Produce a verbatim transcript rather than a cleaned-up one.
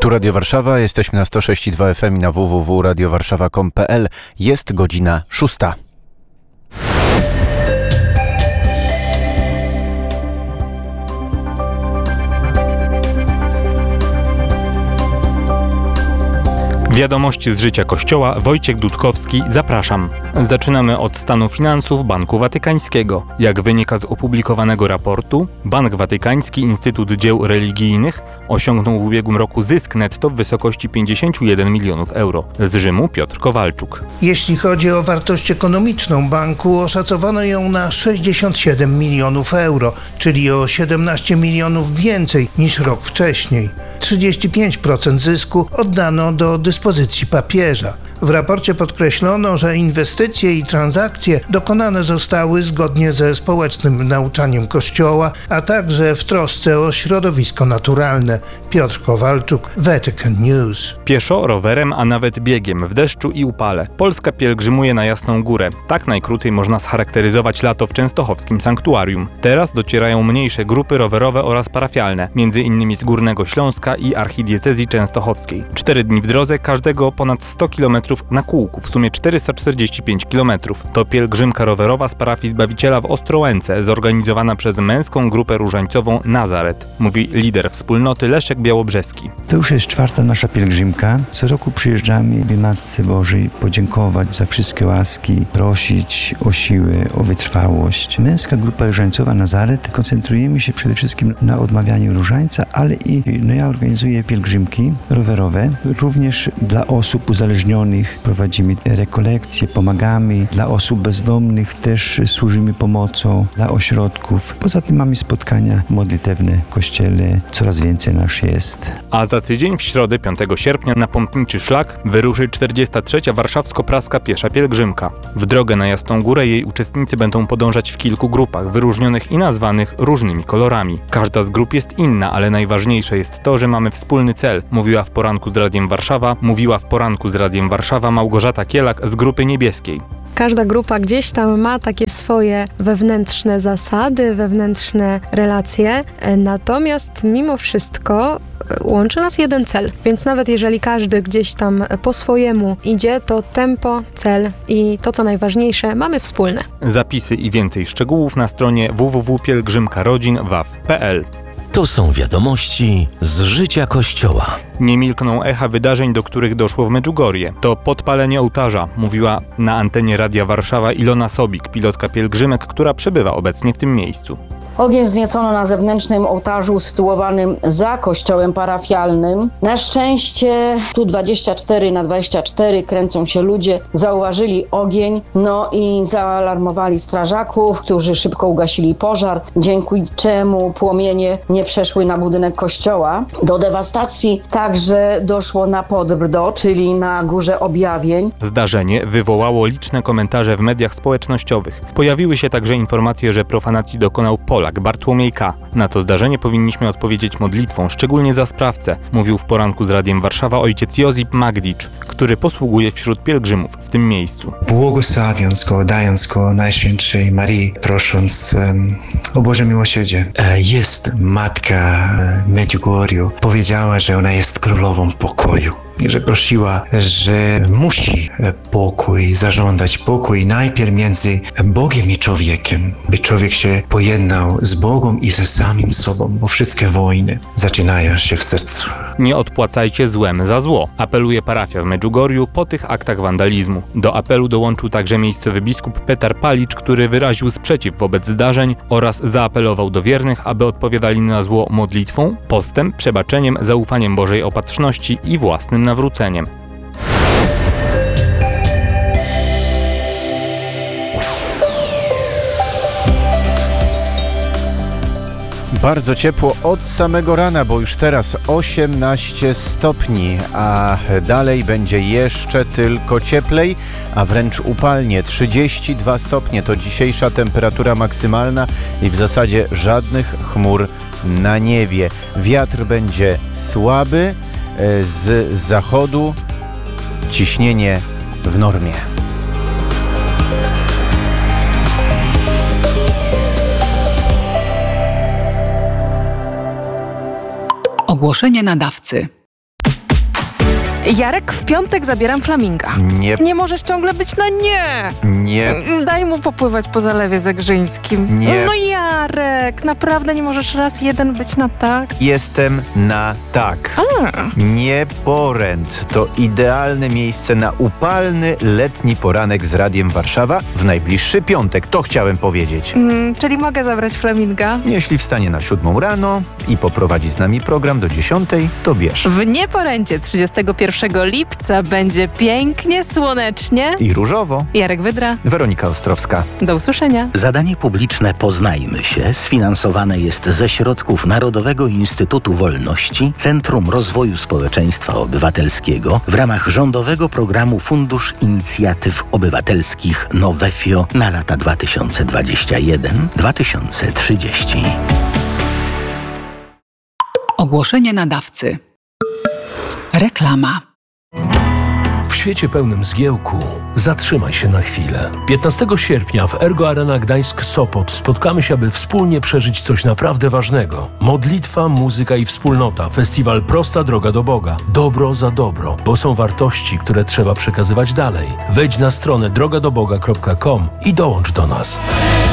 Tu Radio Warszawa, jesteśmy na sto sześć i dwa F M i na w w w kropka radio warszawa kropka com kropka p l. Jest godzina szósta. Wiadomości z życia Kościoła. Wojciech Dudkowski, zapraszam. Zaczynamy od stanu finansów Banku Watykańskiego. Jak wynika z opublikowanego raportu, Bank Watykański, Instytut Dzieł Religijnych, osiągnął w ubiegłym roku zysk netto w wysokości pięćdziesiąt jeden milionów euro. Z Rzymu Piotr Kowalczuk. Jeśli chodzi o wartość ekonomiczną banku, oszacowano ją na sześćdziesiąt siedem milionów euro, czyli o siedemnaście milionów więcej niż rok wcześniej. trzydzieści pięć procent zysku oddano do dyspozycji papieża. W raporcie podkreślono, że inwestycje i transakcje dokonane zostały zgodnie ze społecznym nauczaniem Kościoła, a także w trosce o środowisko naturalne. Piotr Kowalczuk, Vatican News. Pieszo, rowerem, a nawet biegiem, w deszczu i upale. Polska pielgrzymuje na Jasną Górę. Tak najkrócej można scharakteryzować lato w częstochowskim sanktuarium. Teraz docierają mniejsze grupy rowerowe oraz parafialne, między innymi z Górnego Śląska i archidiecezji częstochowskiej. Cztery dni w drodze, każdego ponad sto kilometrów na kółku, w sumie czterysta czterdzieści pięć kilometrów. To pielgrzymka rowerowa z parafii Zbawiciela w Ostrołęce, zorganizowana przez męską grupę różańcową Nazaret, mówi lider wspólnoty Leszek Białobrzeski. To już jest czwarta nasza pielgrzymka. Co roku przyjeżdżamy, by Matce Bożej podziękować za wszystkie łaski, prosić o siłę, o wytrwałość. Męska grupa różańcowa Nazaret koncentrujemy się przede wszystkim na odmawianiu różańca, ale i no ja organizuję pielgrzymki rowerowe, również dla osób uzależnionych. Prowadzimy rekolekcje, pomagamy. Dla osób bezdomnych też służymy pomocą, dla ośrodków. Poza tym mamy spotkania modlitewne w kościele. Coraz więcej nas jest. A za tydzień w środę piątego sierpnia na Pompniczy Szlak wyruszy czterdziesta trzecia warszawsko-praska piesza pielgrzymka. W drogę na Jasną Górę jej uczestnicy będą podążać w kilku grupach, wyróżnionych i nazwanych różnymi kolorami. Każda z grup jest inna, ale najważniejsze jest to, że mamy wspólny cel, mówiła w poranku z Radiem Warszawa, mówiła w poranku z Radiem Warszawa Małgorzata Kielak z Grupy Niebieskiej. Każda grupa gdzieś tam ma takie swoje wewnętrzne zasady, wewnętrzne relacje, natomiast mimo wszystko łączy nas jeden cel, więc nawet jeżeli każdy gdzieś tam po swojemu idzie, to tempo, cel i to co najważniejsze mamy wspólne. Zapisy i więcej szczegółów na stronie w w w kropka pielgrzymka rodzin waw kropka p l. To są wiadomości z życia Kościoła. Nie milkną echa wydarzeń, do których doszło w Medjugorje. To podpalenie ołtarza, mówiła na antenie Radia Warszawa Ilona Sobik, pilotka pielgrzymek, która przebywa obecnie w tym miejscu. Ogień wzniecono na zewnętrznym ołtarzu usytuowanym za kościołem parafialnym. Na szczęście tu dwadzieścia cztery na dwadzieścia cztery kręcą się ludzie, zauważyli ogień, no i zaalarmowali strażaków, którzy szybko ugasili pożar, dzięki czemu płomienie nie przeszły na budynek kościoła. Do dewastacji także doszło na Podbrdo, czyli na Górze Objawień. Zdarzenie wywołało liczne komentarze w mediach społecznościowych. Pojawiły się także informacje, że profanacji dokonał Polak Bartłomiej K. Na to zdarzenie powinniśmy odpowiedzieć modlitwą, szczególnie za sprawcę, mówił w poranku z Radiem Warszawa ojciec Jozip Magdicz, który posługuje wśród pielgrzymów w tym miejscu. Błogosławiąc go, dając go Najświętszej Marii, prosząc um, o Boże miłosierdzie. E, jest matka Medjugorju, powiedziała, że ona jest królową pokoju. Że prosiła, że musi pokój, zażądać pokój najpierw między Bogiem i człowiekiem, by człowiek się pojednał z Bogiem i ze samym sobą, bo wszystkie wojny zaczynają się w sercu. Nie odpłacajcie złem za zło, apeluje parafia w Medjugorju po tych aktach wandalizmu. Do apelu dołączył także miejscowy biskup Petar Palicz, który wyraził sprzeciw wobec zdarzeń oraz zaapelował do wiernych, aby odpowiadali na zło modlitwą, postem, przebaczeniem, zaufaniem Bożej opatrzności i własnym nawróceniem. Bardzo ciepło od samego rana, bo już teraz osiemnaście stopni, a dalej będzie jeszcze tylko cieplej, a wręcz upalnie. trzydzieści dwa stopnie to dzisiejsza temperatura maksymalna i w zasadzie żadnych chmur na niebie. Wiatr będzie słaby, z zachodu, ciśnienie w normie. Ogłoszenie nadawcy. Jarek, w piątek zabieram flaminga. Nie, Nie możesz ciągle być na nie. nie, Daj mu popływać po Zalewie Zegrzyńskim. Nie. No Jarek, naprawdę nie możesz raz jeden być na tak? jestem na tak. Nie Poręt to idealne miejsce na upalny letni poranek z Radiem Warszawa w najbliższy piątek. To chciałem powiedzieć. Mm, czyli mogę zabrać flaminga? Jeśli wstanie na siódmą rano i poprowadzi z nami program do dziesiątej, to bierz. W Nieporęcie trzydziestego pierwszego lipca będzie pięknie, słonecznie. I różowo. Jarek Wydra. Weronika Ostrowska. Do usłyszenia. Zadanie publiczne Poznajmy się sfinansowane jest ze środków Narodowego Instytutu Wolności, Centrum Rozwoju Społeczeństwa Obywatelskiego w ramach rządowego programu Fundusz Inicjatyw Obywatelskich Nowefio na lata dwa tysiące dwudziesty pierwszy do dwa tysiące trzydziestego. Ogłoszenie nadawcy. Reklama. W świecie pełnym zgiełku zatrzymaj się na chwilę. piętnastego sierpnia w Ergo Arena Gdańsk-Sopot spotkamy się, aby wspólnie przeżyć coś naprawdę ważnego. Modlitwa, muzyka i wspólnota. Festiwal Prosta Droga do Boga. Dobro za dobro, bo są wartości, które trzeba przekazywać dalej. Wejdź na stronę droga do boga kropka com i dołącz do nas.